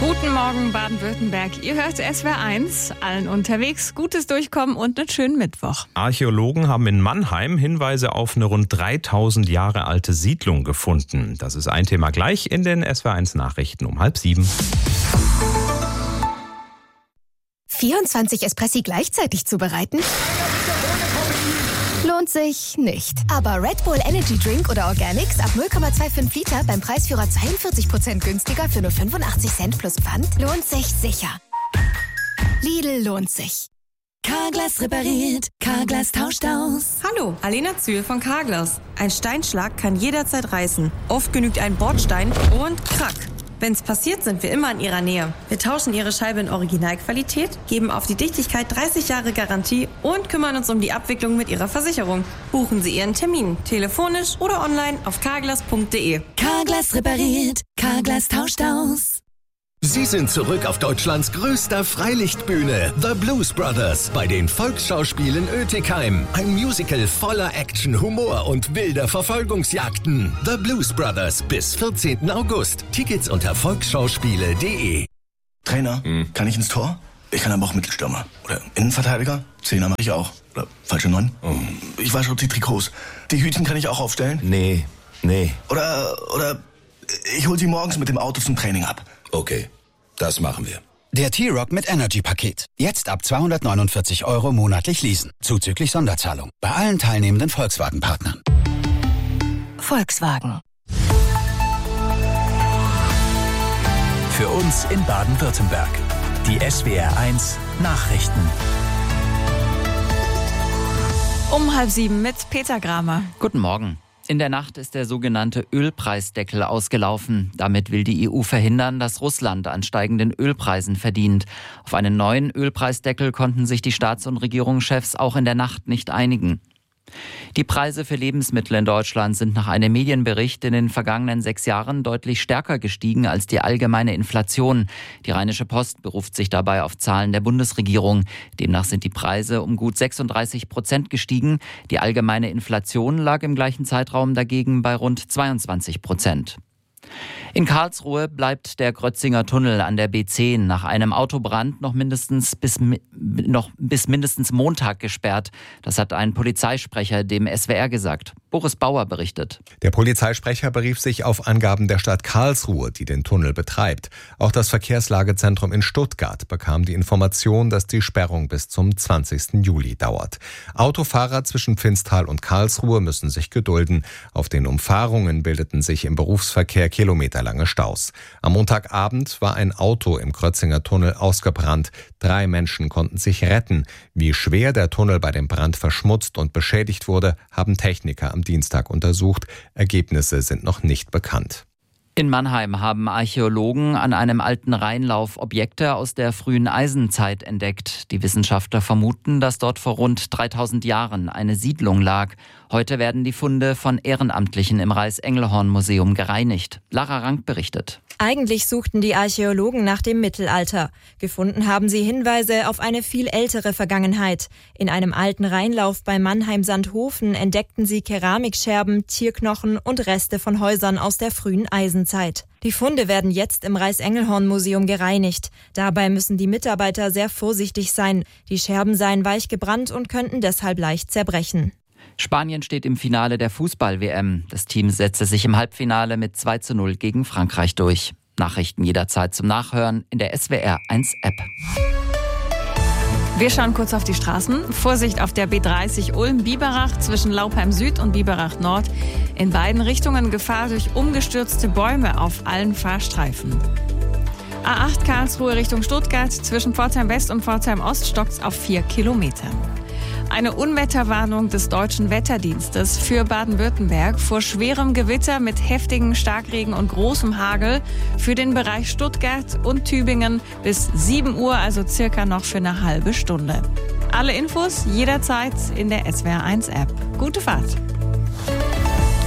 Guten Morgen Baden-Württemberg. Ihr hört SWR 1, allen unterwegs, gutes Durchkommen und einen schönen Mittwoch. Archäologen haben in Mannheim Hinweise auf eine rund 3000 Jahre alte Siedlung gefunden. Das ist ein Thema gleich in den SWR 1 Nachrichten um 6:30. 24 Espressi gleichzeitig zubereiten? Lohnt sich nicht. Aber Red Bull Energy Drink oder Organics ab 0,25 Liter beim Preisführer 42% günstiger für nur 85 Cent plus Pfand lohnt sich sicher. Lidl lohnt sich. Carglass repariert, Carglass tauscht aus. Hallo, Alena Zühl von Carglass. Ein Steinschlag kann jederzeit reißen. Oft genügt ein Bordstein und krack. Wenn's passiert, sind wir immer in Ihrer Nähe. Wir tauschen Ihre Scheibe in Originalqualität, geben auf die Dichtigkeit 30 Jahre Garantie und kümmern uns um die Abwicklung mit Ihrer Versicherung. Buchen Sie Ihren Termin, telefonisch oder online auf carglass.de. Carglass repariert, Carglass tauscht aus. Sie sind zurück auf Deutschlands größter Freilichtbühne, The Blues Brothers, bei den Volksschauspielen Oetikheim. Ein Musical voller Action, Humor und wilder Verfolgungsjagden. The Blues Brothers bis 14. August. Tickets unter volksschauspiele.de. Trainer, kann ich ins Tor? Ich kann aber auch Mittelstürmer. Oder Innenverteidiger? Zehner mache ich auch. Oder falsche 9? Ich wasche die Trikots. Die Hütchen kann ich auch aufstellen? Nee. Oder ich hol sie morgens mit dem Auto zum Training ab. Okay, das machen wir. Der T-Rock mit Energy-Paket. Jetzt ab 249 € monatlich leasen. Zuzüglich Sonderzahlung. Bei allen teilnehmenden Volkswagen-Partnern. Volkswagen. Für uns in Baden-Württemberg. Die SWR 1 Nachrichten. Um 6:30 mit Peter Gramer. Guten Morgen. In der Nacht ist der sogenannte Ölpreisdeckel ausgelaufen. Damit will die EU verhindern, dass Russland an steigenden Ölpreisen verdient. Auf einen neuen Ölpreisdeckel konnten sich die Staats- und Regierungschefs auch in der Nacht nicht einigen. Die Preise für Lebensmittel in Deutschland sind nach einem Medienbericht in den vergangenen 6 Jahren deutlich stärker gestiegen als die allgemeine Inflation. Die Rheinische Post beruft sich dabei auf Zahlen der Bundesregierung. Demnach sind die Preise um gut 36% gestiegen. Die allgemeine Inflation lag im gleichen Zeitraum dagegen bei rund 22%. In Karlsruhe bleibt der Grötzinger Tunnel an der B10 nach einem Autobrand noch bis mindestens Montag gesperrt. Das hat ein Polizeisprecher dem SWR gesagt. Boris Bauer berichtet. Der Polizeisprecher berief sich auf Angaben der Stadt Karlsruhe, die den Tunnel betreibt. Auch das Verkehrslagezentrum in Stuttgart bekam die Information, dass die Sperrung bis zum 20. Juli dauert. Autofahrer zwischen Pfinztal und Karlsruhe müssen sich gedulden. Auf den Umfahrungen bildeten sich im Berufsverkehr kilometerlange Staus. Am Montagabend war ein Auto im Grötzinger Tunnel ausgebrannt. 3 Menschen konnten sich retten. Wie schwer der Tunnel bei dem Brand verschmutzt und beschädigt wurde, haben Techniker am Dienstag untersucht. Ergebnisse sind noch nicht bekannt. In Mannheim haben Archäologen an einem alten Rheinlauf Objekte aus der frühen Eisenzeit entdeckt. Die Wissenschaftler vermuten, dass dort vor rund 3000 Jahren eine Siedlung lag. Heute werden die Funde von Ehrenamtlichen im Reichs-Engelhorn-Museum gereinigt. Lara Rank berichtet. Eigentlich suchten die Archäologen nach dem Mittelalter. Gefunden haben sie Hinweise auf eine viel ältere Vergangenheit. In einem alten Rheinlauf bei Mannheim-Sandhofen entdeckten sie Keramikscherben, Tierknochen und Reste von Häusern aus der frühen Eisenzeit. Die Funde werden jetzt im Reichs-Engelhorn-Museum gereinigt. Dabei müssen die Mitarbeiter sehr vorsichtig sein. Die Scherben seien weich gebrannt und könnten deshalb leicht zerbrechen. Spanien steht im Finale der Fußball-WM. Das Team setzte sich im Halbfinale mit 2:0 gegen Frankreich durch. Nachrichten jederzeit zum Nachhören in der SWR 1 App. Wir schauen kurz auf die Straßen. Vorsicht auf der B30 Ulm-Biberach zwischen Laupheim Süd und Biberach Nord. In beiden Richtungen Gefahr durch umgestürzte Bäume auf allen Fahrstreifen. A8 Karlsruhe Richtung Stuttgart zwischen Pforzheim West und Pforzheim Ost stockt's auf 4 Kilometern. Eine Unwetterwarnung des Deutschen Wetterdienstes für Baden-Württemberg vor schwerem Gewitter mit heftigen Starkregen und großem Hagel für den Bereich Stuttgart und Tübingen bis 7 Uhr, also circa noch für eine halbe Stunde. Alle Infos jederzeit in der SWR 1 App. Gute Fahrt!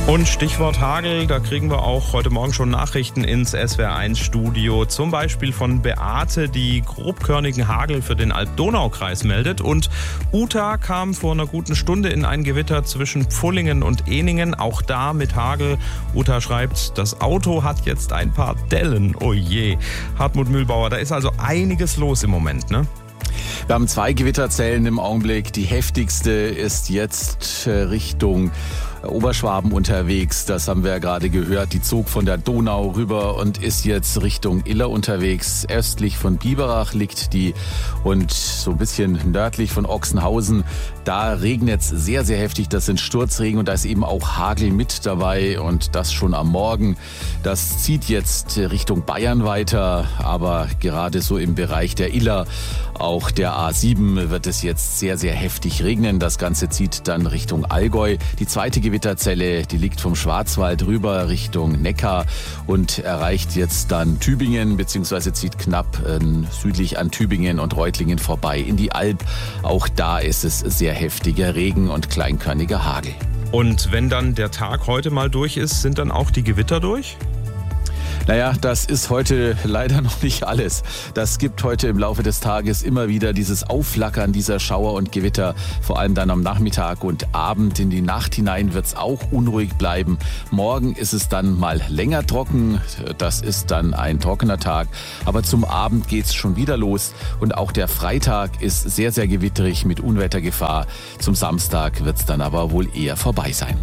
Und Stichwort Hagel, da kriegen wir auch heute Morgen schon Nachrichten ins SWR1-Studio. Zum Beispiel von Beate, die grobkörnigen Hagel für den Alb-Donau-Kreis meldet. Und Uta kam vor einer guten Stunde in ein Gewitter zwischen Pfullingen und Ehningen, auch da mit Hagel. Uta schreibt, das Auto hat jetzt ein paar Dellen. Oh je. Hartmut Mühlbauer, da ist also einiges los im Moment, ne? Wir haben 2 Gewitterzellen im Augenblick. Die heftigste ist jetzt Richtung Oberschwaben unterwegs. Das haben wir ja gerade gehört. Die zog von der Donau rüber und ist jetzt Richtung Iller unterwegs. Östlich von Biberach liegt die und so ein bisschen nördlich von Ochsenhausen. Da regnet es sehr, sehr heftig. Das sind Sturzregen und da ist eben auch Hagel mit dabei und das schon am Morgen. Das zieht jetzt Richtung Bayern weiter, aber gerade so im Bereich der Iller, auch der A7, wird es jetzt sehr, sehr heftig regnen. Das Ganze zieht dann Richtung Allgäu. Die zweite Gewitterzelle, die liegt vom Schwarzwald rüber Richtung Neckar und erreicht jetzt dann Tübingen, beziehungsweise zieht knapp südlich an Tübingen und Reutlingen vorbei in die Alb. Auch da ist es sehr heftiger Regen und kleinkörniger Hagel. Und wenn dann der Tag heute mal durch ist, sind dann auch die Gewitter durch? Naja, das ist heute leider noch nicht alles. Das gibt heute im Laufe des Tages immer wieder dieses Aufflackern dieser Schauer und Gewitter. Vor allem dann am Nachmittag und Abend in die Nacht hinein wird es auch unruhig bleiben. Morgen ist es dann mal länger trocken. Das ist dann ein trockener Tag. Aber zum Abend geht es schon wieder los. Und auch der Freitag ist sehr, sehr gewitterig mit Unwettergefahr. Zum Samstag wird es dann aber wohl eher vorbei sein.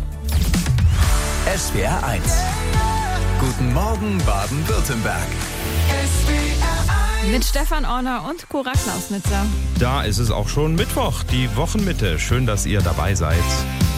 SWR 1. Guten Morgen Baden-Württemberg. Mit Stefan Orner und Cora Klausnitzer. Da ist es auch schon Mittwoch, die Wochenmitte. Schön, dass ihr dabei seid.